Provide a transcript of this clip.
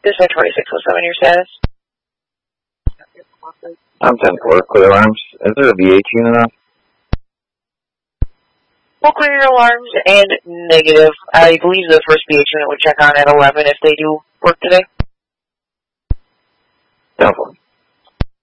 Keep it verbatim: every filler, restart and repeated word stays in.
This is twenty-six oh seven, your status? I'm ten four, clear alarms. Is there a V H unit up? We'll clear your alarms and negative. I believe the first B H unit would check on at eleven if they do work today. Definitely.